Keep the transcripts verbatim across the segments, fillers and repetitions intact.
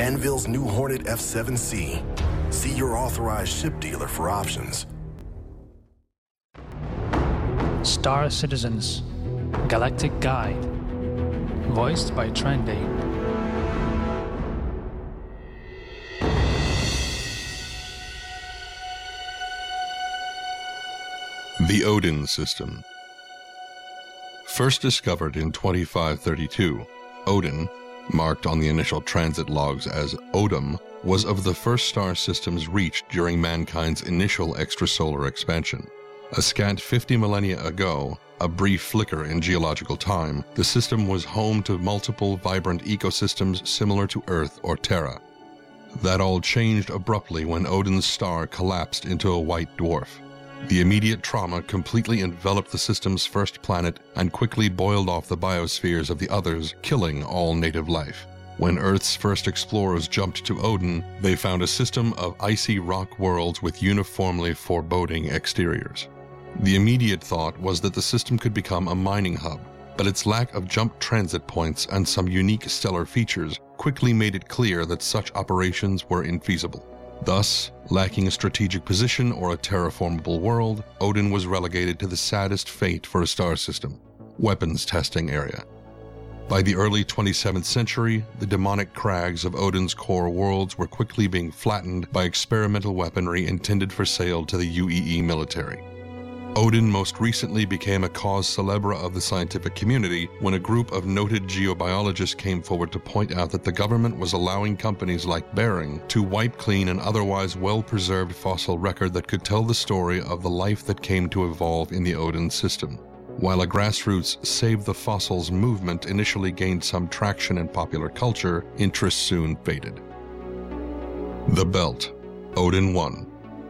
Anvil's new Hornet F seven C. See your authorized ship dealer for options. Star Citizens Galactic Guide. Voiced by Trendy. The Odin System. First discovered in twenty-five thirty-two, Odin, marked on the initial transit logs as Odum, was of the first star systems reached during mankind's initial extrasolar expansion. A scant fifty millennia ago, a brief flicker in geological time, the system was home to multiple vibrant ecosystems similar to Earth or Terra. That all changed abruptly when Odin's star collapsed into a white dwarf. The immediate trauma completely enveloped the system's first planet and quickly boiled off the biospheres of the others, killing all native life. When Earth's first explorers jumped to Odin, they found a system of icy rock worlds with uniformly foreboding exteriors. The immediate thought was that the system could become a mining hub, but its lack of jump transit points and some unique stellar features quickly made it clear that such operations were infeasible. Thus, lacking a strategic position or a terraformable world, Odin was relegated to the saddest fate for a star system: weapons testing area. By the early twenty-seventh century, the demonic crags of Odin's core worlds were quickly being flattened by experimental weaponry intended for sale to the U E E military. Odin most recently became a cause célèbre of the scientific community when a group of noted geobiologists came forward to point out that the government was allowing companies like Bering to wipe clean an otherwise well-preserved fossil record that could tell the story of the life that came to evolve in the Odin system. While a grassroots Save the Fossils movement initially gained some traction in popular culture, interest soon faded. The Belt, Odin one.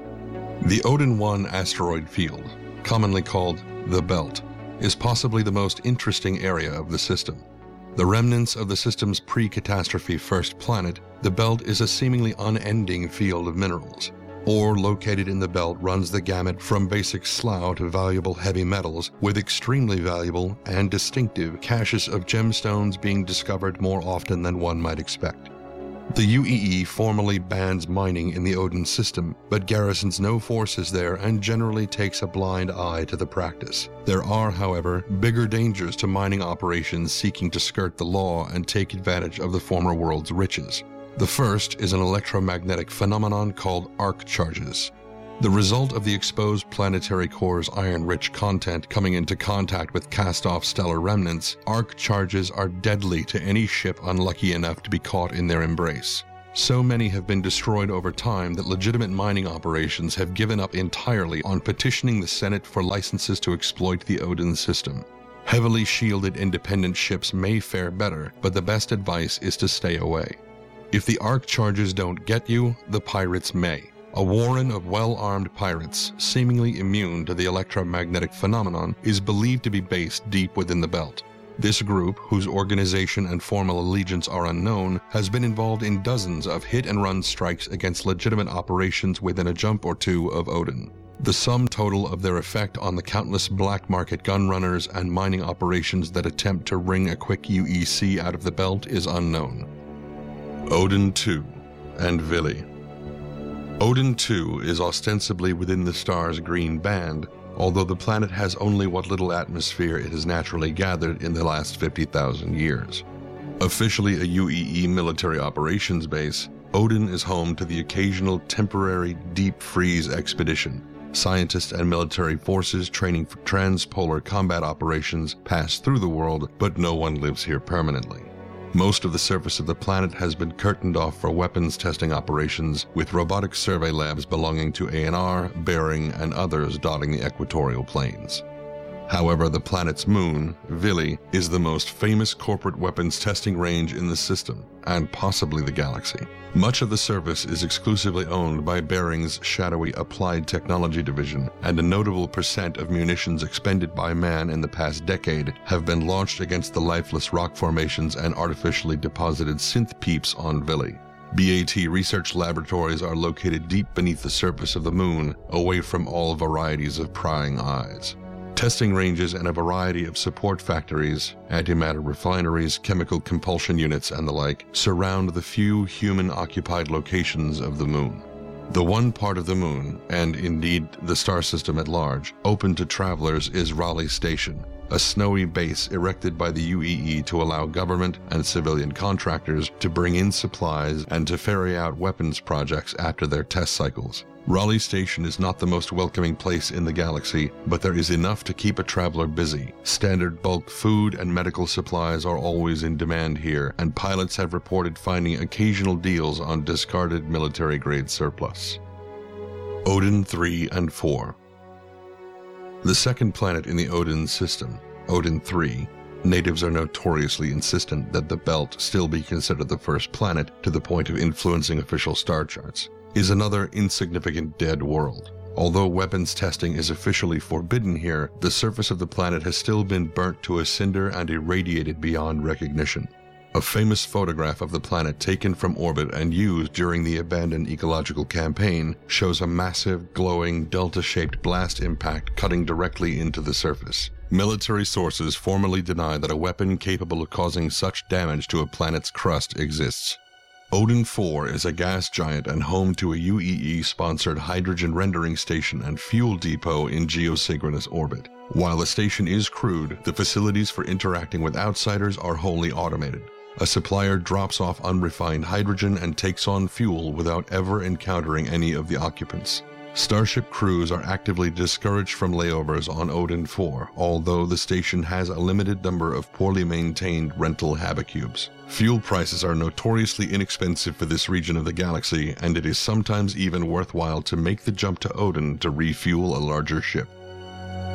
The Odin one asteroid field, commonly called the Belt, is possibly the most interesting area of the system. The remnants of the system's pre-catastrophe first planet, the Belt is a seemingly unending field of minerals. Ore located in the Belt runs the gamut from basic slough to valuable heavy metals, with extremely valuable and distinctive caches of gemstones being discovered more often than one might expect. The U E E formally bans mining in the Odin system, but garrisons no forces there and generally takes a blind eye to the practice. There are, however, bigger dangers to mining operations seeking to skirt the law and take advantage of the former world's riches. The first is an electromagnetic phenomenon called arc charges. The result of the exposed planetary core's iron-rich content coming into contact with cast-off stellar remnants, arc charges are deadly to any ship unlucky enough to be caught in their embrace. So many have been destroyed over time that legitimate mining operations have given up entirely on petitioning the Senate for licenses to exploit the Odin system. Heavily shielded independent ships may fare better, but the best advice is to stay away. If the arc charges don't get you, the pirates may. A warren of well-armed pirates, seemingly immune to the electromagnetic phenomenon, is believed to be based deep within the Belt. This group, whose organization and formal allegiance are unknown, has been involved in dozens of hit-and-run strikes against legitimate operations within a jump or two of Odin. The sum total of their effect on the countless black market gun runners and mining operations that attempt to wring a quick U E C out of the Belt is unknown. Odin two and Vili. Odin two is ostensibly within the star's green band, although the planet has only what little atmosphere it has naturally gathered in the last fifty thousand years. Officially a U E E military operations base, Odin is home to the occasional temporary deep freeze expedition. Scientists and military forces training for transpolar combat operations pass through the world, but no one lives here permanently. Most of the surface of the planet has been curtained off for weapons testing operations, with robotic survey labs belonging to A N R, Bering, and others dotting the equatorial plains. However, the planet's moon, Vili, is the most famous corporate weapons testing range in the system, and possibly the galaxy. Much of the surface is exclusively owned by Bering's shadowy Applied Technology Division, and a notable percent of munitions expended by man in the past decade have been launched against the lifeless rock formations and artificially deposited synth peeps on Vili. B A T research laboratories are located deep beneath the surface of the moon, away from all varieties of prying eyes. Testing ranges and a variety of support factories, antimatter refineries, chemical compulsion units, and the like surround the few human-occupied locations of the Moon. The one part of the Moon, and indeed the star system at large, open to travelers is Raleigh Station, a snowy base erected by the U E E to allow government and civilian contractors to bring in supplies and to ferry out weapons projects after their test cycles. Raleigh Station is not the most welcoming place in the galaxy, but there is enough to keep a traveler busy. Standard bulk food and medical supplies are always in demand here, and pilots have reported finding occasional deals on discarded military-grade surplus. Odin three and four. The second planet in the Odin system, Odin three, natives are notoriously insistent that the belt still be considered the first planet to the point of influencing official star charts, is another insignificant dead world. Although weapons testing is officially forbidden here, the surface of the planet has still been burnt to a cinder and irradiated beyond recognition. A famous photograph of the planet taken from orbit and used during the abandoned ecological campaign shows a massive, glowing, delta-shaped blast impact cutting directly into the surface. Military sources formally deny that a weapon capable of causing such damage to a planet's crust exists. Odin four is a gas giant and home to a U E E-sponsored hydrogen rendering station and fuel depot in geosynchronous orbit. While the station is crewed, the facilities for interacting with outsiders are wholly automated. A supplier drops off unrefined hydrogen and takes on fuel without ever encountering any of the occupants. Starship crews are actively discouraged from layovers on Odin four, although the station has a limited number of poorly maintained rental habicubes. Fuel prices are notoriously inexpensive for this region of the galaxy, and it is sometimes even worthwhile to make the jump to Odin to refuel a larger ship.